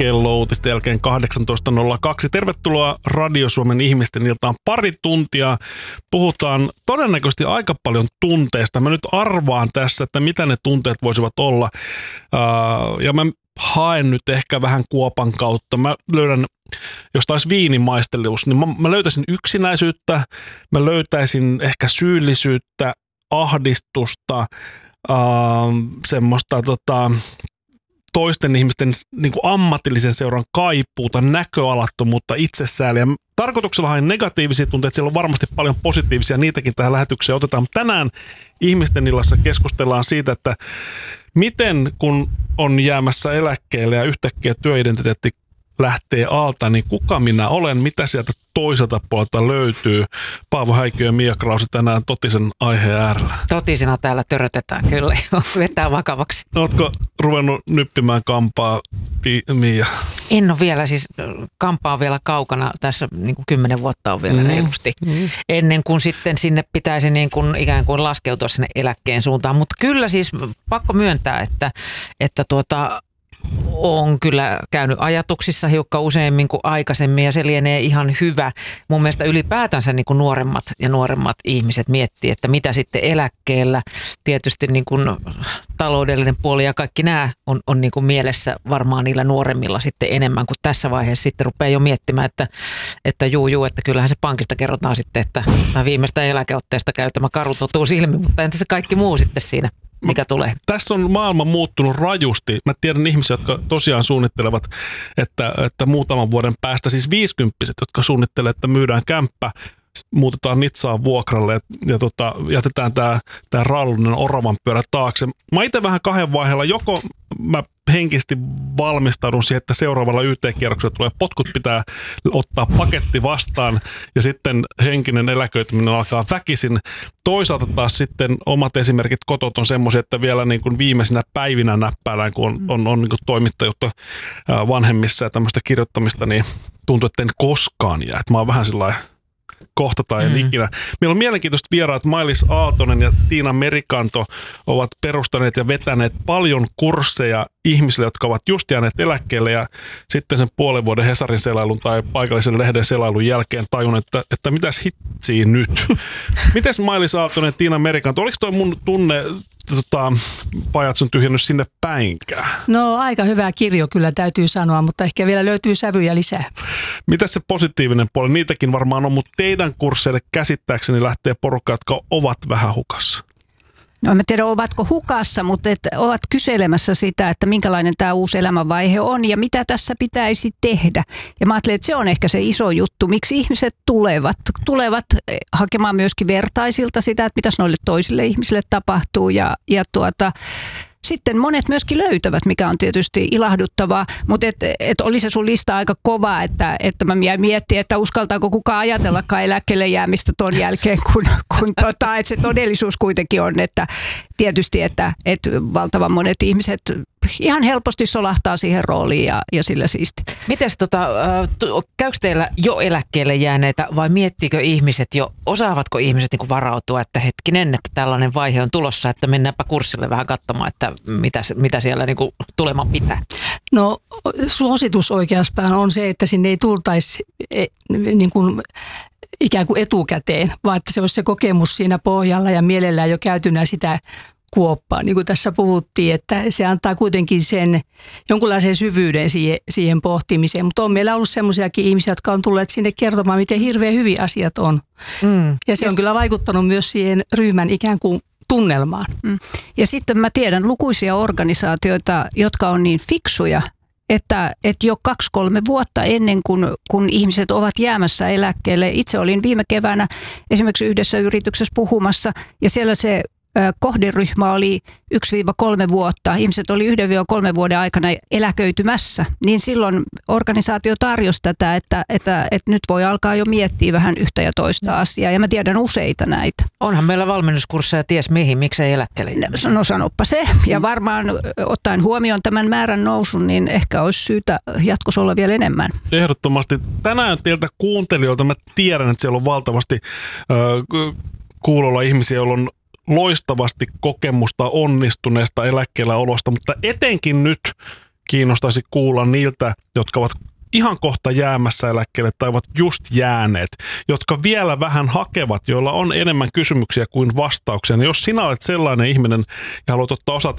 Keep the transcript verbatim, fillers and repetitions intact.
kello uutisten jälkeen kahdeksantoista nolla kaksi. Tervetuloa Radio Suomen ihmisten iltaan. Pari tuntia puhutaan todennäköisesti aika paljon tunteista. Mä nyt arvaan tässä, että mitä ne tunteet voisivat olla. Ja mä haen nyt ehkä vähän kuopan kautta. Mä löydän, jos taisi viinimaisteluus, niin mä, mä löytäisin yksinäisyyttä, mä löytäisin ehkä syyllisyyttä, ahdistusta, äh, semmoista tota, toisten ihmisten niin kuin ammatillisen seuran kaipuuta, näköalattomuutta, itsesääliä. Tarkoituksella hain negatiivisia tunteita, siellä on varmasti paljon positiivisia, niitäkin tähän lähetykseen otetaan. Mutta tänään ihmisten illassa keskustellaan siitä, että miten kun on jäämässä eläkkeelle ja yhtäkkiä työidentiteetti lähtee alta, niin kuka minä olen, mitä sieltä toiselta puolelta löytyy. Paavo Häikö ja Mia Krause tänään totisen aiheen äärellä. Totisena täällä törötetään kyllä, vetää vakavaksi. Ootko ruvennut nyppimään kampaa, Mia? En ole vielä, siis kampaa on vielä kaukana, tässä niin kuin kymmenen vuotta on vielä mm. reilusti, mm. ennen kuin sitten sinne pitäisi niin kuin ikään kuin laskeutua sinne eläkkeen suuntaan. Mutta kyllä siis pakko myöntää, että, että tuota... on kyllä käynyt ajatuksissa hiukka useammin kuin aikaisemmin ja se lienee ihan hyvä. Mun mielestä ylipäätänsä niin kuin nuoremmat ja nuoremmat ihmiset miettii, että mitä sitten eläkkeellä. Tietysti niin kuin taloudellinen puoli ja kaikki nämä on, on niin kuin mielessä varmaan niillä nuoremmilla sitten enemmän kuin tässä vaiheessa sitten rupeaa jo miettimään, että, että juu juu, että kyllähän se pankista kerrotaan sitten, että viimeistä eläkeotteesta käy tämä karu totuus ilmi, mutta entä se kaikki muu sitten siinä? Mikä tulee? Tässä on maailma muuttunut rajusti. Mä tiedän ihmisiä, jotka tosiaan suunnittelevat, että, että muutaman vuoden päästä, siis viisikymppiset, jotka suunnittelevat, että myydään kämppä, muutetaan Nitsaan vuokralle ja, ja tota, jätetään tämä tää raadullinen oravan pyörä taakse. Mä itse vähän kahden vaiheella, joko mä henkisesti valmistaudun siihen, että seuraavalla Y T-kierroksella tulee potkut, pitää ottaa paketti vastaan ja sitten henkinen eläköityminen alkaa väkisin. Toisaalta taas sitten omat esimerkit kotot on semmoisia, että vielä niin kuin viimeisinä päivinä näppäillään, kun on, on, on niin kuin toimittajuutta vanhemmissa ja tämmöistä kirjoittamista, niin tuntuu, että en koskaan jää. Että mä oon vähän sellainen kohta tai mm. ikinä. Meillä on mielenkiintoista vieraat. Mailis Aaltonen ja Tiina Merikanto ovat perustaneet ja vetäneet paljon kursseja ihmisille, jotka ovat just jääneet eläkkeelle ja sitten sen puolen vuoden Hesarin selailun tai paikallisen lehden selailun jälkeen tajun, että, että mitäs hitsiä nyt. Mites Mailis Aaltonen ja Tiina Merikanto, oliko toi mun tunne tota, pajatson tyhjennys sinne päinkään? No aika hyvä kirjo kyllä täytyy sanoa, mutta ehkä vielä löytyy sävyjä lisää. Mitäs se positiivinen puoli? Niitäkin varmaan on, mutta teidän kursseille käsittääkseni lähtee porukka, jotka ovat vähän hukassa. No en tiedä, ovatko hukassa, mutta että ovat kyselemässä sitä, että minkälainen tämä uusi elämänvaihe on ja mitä tässä pitäisi tehdä. Ja mä ajattelen, että se on ehkä se iso juttu, miksi ihmiset tulevat. Tulevat hakemaan myöskin vertaisilta sitä, että mitäs noille toisille ihmisille tapahtuu ja, ja tuota... Sitten monet myöskin löytävät, mikä on tietysti ilahduttavaa, mutta et, et oli se sun lista aika kova, että, että mä miettin, että uskaltaako kukaan ajatellakaan eläkkeelle jäämistä ton jälkeen, kun, kun tota, että se todellisuus kuitenkin on, että tietysti, että, että valtavan monet ihmiset ihan helposti solahtaa siihen rooliin ja, ja sillä siisti. Mites tota, käykö teillä jo eläkkeelle jääneitä vai miettiikö ihmiset jo, osaavatko ihmiset niin varautua, että hetkinen, että tällainen vaihe on tulossa, että mennäänpä kurssille vähän katsomaan, että mitä, mitä siellä niin tuleman pitää? No suositus oikeastaan on se, että sinne ei tultaisi niin kuin ikään kuin etukäteen, vaan että se olisi se kokemus siinä pohjalla ja mielellään jo käytynä sitä kuoppaa, niin kuin tässä puhuttiin, että se antaa kuitenkin sen jonkunlaisen syvyyden siihen, siihen pohtimiseen. Mutta on meillä ollut semmoisiakin ihmisiä, jotka on tulleet sinne kertomaan, miten hirveän hyviä asiat on. Mm. Ja se on kyllä vaikuttanut myös siihen ryhmän ikään kuin tunnelmaan. Mm. Ja sitten mä tiedän lukuisia organisaatioita, jotka on niin fiksuja, että, että jo kaksi, kolme vuotta ennen kuin kun ihmiset ovat jäämässä eläkkeelle. Itse olin viime keväänä esimerkiksi yhdessä yrityksessä puhumassa ja siellä se kohderyhmä oli yksi kolme vuotta, ihmiset oli yhden kolme vuoden aikana eläköitymässä, niin silloin organisaatio tarjosi tätä, että, että, että nyt voi alkaa jo miettiä vähän yhtä ja toista asiaa, ja mä tiedän useita näitä. Onhan meillä valmennuskursseja ties mihin, miksei eläkkeelle? No sanoppa se, ja varmaan ottaen huomioon tämän määrän nousun, niin ehkä olisi syytä jatkossa olla vielä enemmän. Ehdottomasti. Tänään teiltä kuuntelijoilta mä tiedän, että siellä on valtavasti äh, kuulolla ihmisiä, joilla on loistavasti kokemusta onnistuneesta eläkkeellä olosta, mutta etenkin nyt kiinnostaisi kuulla niiltä, jotka ovat ihan kohta jäämässä eläkkeelle tai ovat just jääneet, jotka vielä vähän hakevat, joilla on enemmän kysymyksiä kuin vastauksia. Niin jos sinä olet sellainen ihminen ja haluat ottaa osaa